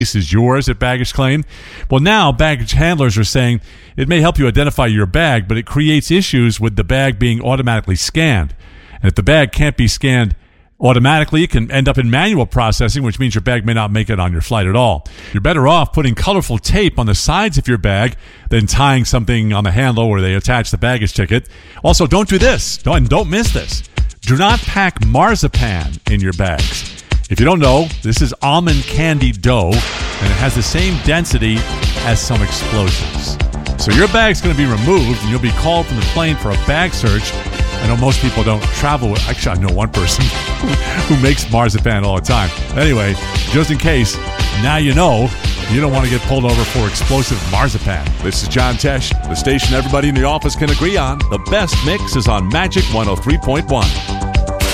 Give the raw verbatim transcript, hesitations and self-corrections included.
is yours at Baggage Claim. Well, now baggage handlers are saying it may help you identify your bag, but it creates issues with the bag being automatically scanned. And if the bag can't be scanned automatically, it can end up in manual processing, which means your bag may not make it on your flight at all. You're better off putting colorful tape on the sides of your bag than tying something on the handle where they attach the baggage ticket. Also, don't do this. Don't, don't miss this. Do not pack marzipan in your bags. If you don't know, this is almond candy dough, and it has the same density as some explosives. So your bag's going to be removed, and you'll be called from the plane for a bag search. I know most people don't travel with... Actually, I know one person who makes marzipan all the time. Anyway, just in case, now you know you don't want to get pulled over for explosive marzipan. This is John Tesh, the station everybody in the office can agree on. The best mix is on Magic one oh three point one.